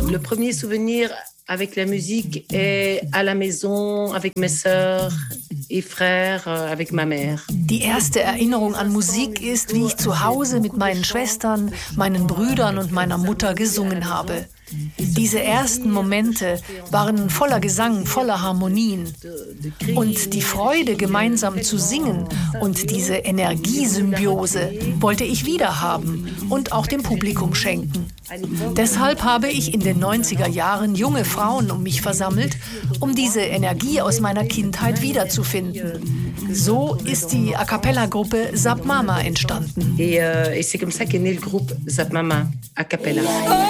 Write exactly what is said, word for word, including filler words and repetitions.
Le premier souvenir avec la musique est à la maison avec mes sœurs et frères, avec ma mère. Die erste Erinnerung an Musik ist, wie ich zu Hause mit meinen Schwestern, meinen Brüdern und meiner Mutter gesungen habe. Diese ersten Momente waren voller Gesang, voller Harmonien. Und die Freude, gemeinsam zu singen und diese Energiesymbiose wollte ich wiederhaben und auch dem Publikum schenken. Deshalb habe ich in den neunziger Jahren junge Frauen um mich versammelt, um diese Energie aus meiner Kindheit wiederzufinden. So ist die A-cappella-Gruppe Zap Mama entstanden. Et, euh, et c'est comme ça qu'est né le groupe Zap Mama A Cappella.